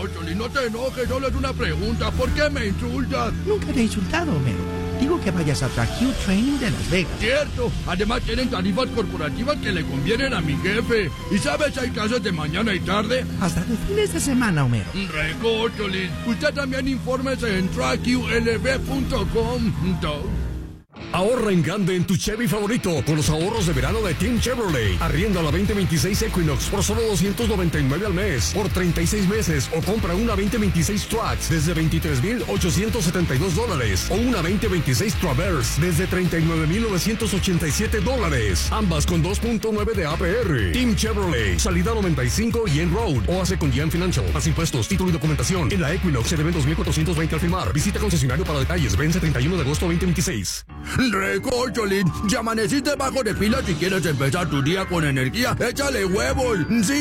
Recócholi, no te enojes, solo es una pregunta. ¿Por qué me insultas? Nunca te he insultado, Homero. Digo que vayas a Track Training de Las Vegas. Cierto, además tienen tarifas corporativas que le convienen a mi jefe. ¿Y sabes si hay clases de mañana y tarde? Hasta de fines de semana, Homero. Recócholi, usted también infórmese en trackulb.com. Ahorra en grande en tu Chevy favorito con los ahorros de verano de Team Chevrolet. Arrienda la 2026 Equinox por solo $299 al mes por 36 meses o compra una 2026 Trax desde $23,872 o una 2026 Traverse desde $39,987. Ambas con 2.9 de APR. Team Chevrolet, salida 95 y en Road o hace con GM Financial. Más impuestos, título y documentación. En la Equinox se deben $2,420 al firmar. Visita concesionario para detalles. Vence 31 de agosto 2026. Recócholi, ya amaneciste bajo de pila. Si quieres empezar tu día con energía, échale huevos. Sí,